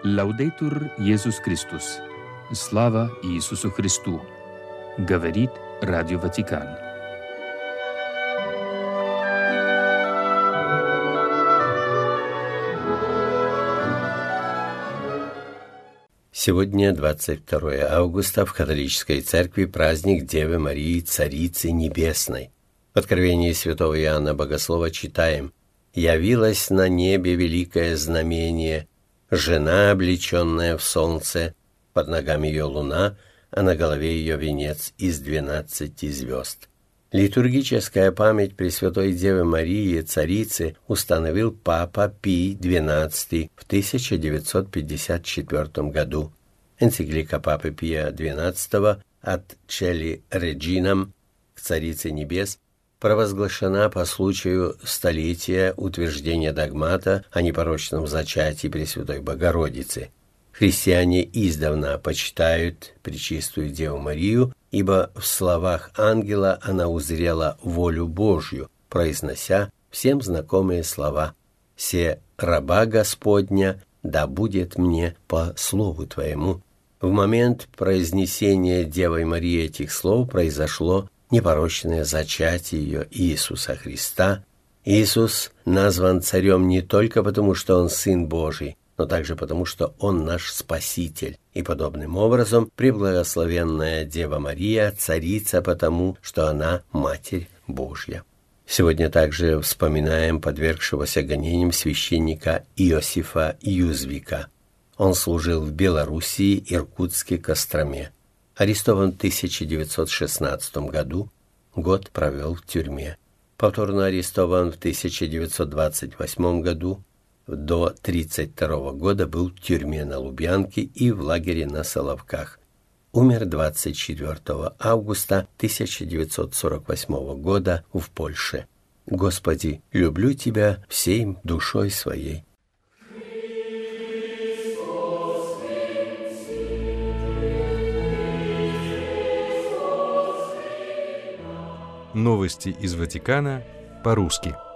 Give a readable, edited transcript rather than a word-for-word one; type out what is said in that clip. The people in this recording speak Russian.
Лаудейтур Иисус Христос. Слава Иисусу Христу. Говорит Радио Ватикан. Сегодня 22 августа в католической церкви праздник Девы Марии, Царицы Небесной. В Откровении святого Иоанна Богослова читаем: «Явилось на небе великое знамение, жена, облеченная в солнце, под ногами ее луна, а на голове ее венец из 12 звезд». Литургическая память Пресвятой Девы Марии, Царицы, установил Папа Пий XII в 1954 году. Энциклика Папы Пия XII «Ad Celi Reginam» к Царице Небес провозглашена по случаю столетия утверждения догмата о непорочном зачатии Пресвятой Богородицы. Христиане издавна почитают Пречистую Деву Марию, ибо в словах ангела она узрела волю Божью, произнося всем знакомые слова: «Се раба Господня, да будет мне по слову Твоему». В момент произнесения Девой Марии этих слов произошло непорочное зачатие ее Иисуса Христа. Иисус назван царем не только потому, что Он Сын Божий, но также потому, что Он наш Спаситель. И подобным образом преблагословенная Дева Мария царица потому, что она Матерь Божья. Сегодня также вспоминаем подвергшегося гонениям священника Иосифа Юзвика. Он служил в Белоруссии, Иркутске, Костроме. Арестован в 1916 году, год провел в тюрьме. Повторно арестован в 1928 году, до 1932 года был в тюрьме на Лубянке и в лагере на Соловках. Умер 24 августа 1948 года в Польше. Господи, люблю Тебя всей душой своей. Новости из Ватикана по-русски.